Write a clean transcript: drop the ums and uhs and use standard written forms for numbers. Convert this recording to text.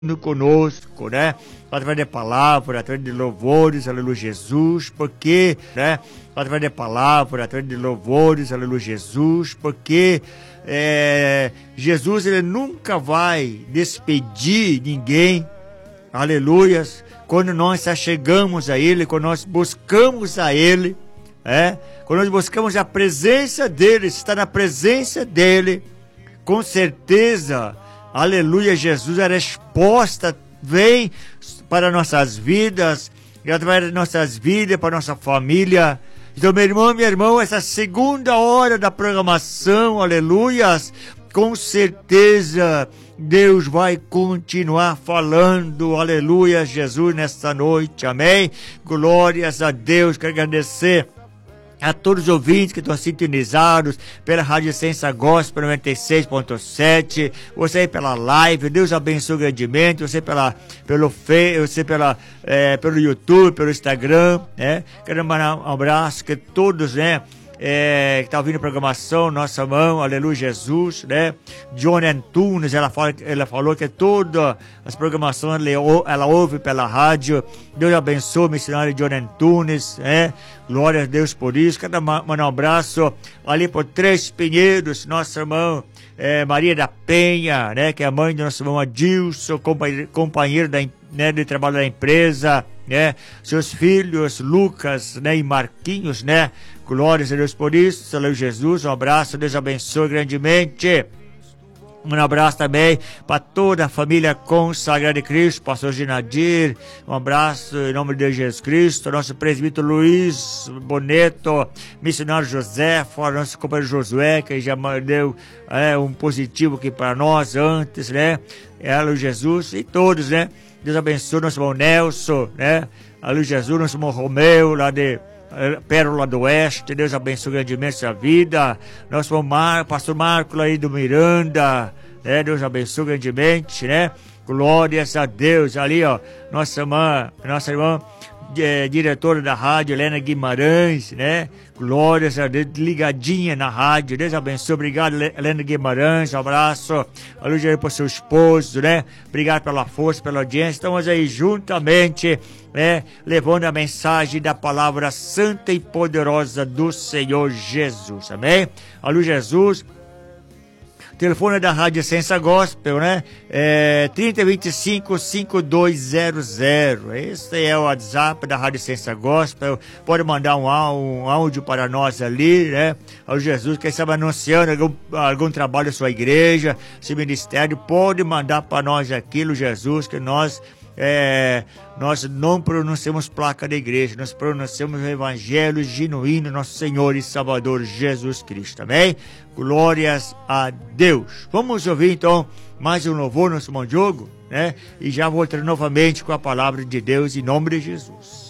conosco, né? Através da palavra, através de louvores, aleluia, Jesus, porque, né? Através da palavra, através de louvores, aleluia, Jesus, porque Jesus, ele nunca vai despedir ninguém, aleluias, quando nós chegamos a Ele, quando nós buscamos a Ele, quando nós buscamos a presença dEle, estar na presença dEle, com certeza, aleluia, Jesus, a resposta vem para nossas vidas, e através de nossas vidas, para nossa família. Então, meu irmão, minha irmã, essa segunda hora da programação, aleluias, com certeza Deus vai continuar falando, aleluia, Jesus, nesta noite, amém? Glórias a Deus, quero agradecer a todos os ouvintes que estão sintonizados pela Rádio Essência Gospel 96.7, você aí pela live, Deus abençoe grandemente, você pelo YouTube, pelo Instagram, né? Quero mandar um abraço que todos, né? Que está ouvindo a programação, nossa mão, aleluia, Jesus, né? Johnny Antunes, ela falou que todas as programações ela ouve pela rádio. Deus abençoe o missionário Johnny Antunes, né? Glória a Deus por isso. Quero mandar um abraço ali por Três Pinheiros, nossa irmã Maria da Penha, né? Que é a mãe do nosso irmão Adilson, companheiro de trabalho da empresa, né? Seus filhos Lucas, né? E Marquinhos, né? Glórias a Deus por isso, salve Jesus, um abraço, Deus abençoe grandemente. Um abraço também para toda a família consagrada de Cristo, pastor Ginadir, um abraço em nome de Jesus Cristo, nosso presbítero Luiz Boneto, missionário José, fora nosso companheiro Josué, que já deu um positivo aqui para nós antes, né? Aleluia, Jesus, e todos, né? Deus abençoe nosso irmão Nelson, né? Aleluia, Jesus, nosso irmão Romeu, lá de Pérola do Oeste, Deus abençoe grandemente sua vida. Nosso pastor Marco lá aí do Miranda, né? Deus abençoe grandemente, né? Glórias a Deus. Ali, ó, nossa irmã diretora da rádio, Helena Guimarães, né? Glórias a Deus, ligadinha na rádio. Deus abençoe, obrigado, Helena Guimarães, um abraço, aleluia para o seu esposo, né? Obrigado pela força, pela audiência. Estamos aí juntamente, né? Levando a mensagem da palavra santa e poderosa do Senhor Jesus, amém? Aleluia, Jesus. Telefone da Rádio Essência Gospel, né? 3025-5200. Esse é o WhatsApp da Rádio Essência Gospel. Pode mandar um áudio para nós ali, né? Ao Jesus, quem sabe anunciando algum trabalho da sua igreja, seu ministério, pode mandar para nós aquilo, Jesus, que nós não pronunciamos placa da igreja, nós pronunciamos o evangelho genuíno, nosso Senhor e Salvador Jesus Cristo, amém? Glórias a Deus. Vamos ouvir então mais um louvor, nosso irmão Diogo, né? E já voltarei novamente com a palavra de Deus em nome de Jesus.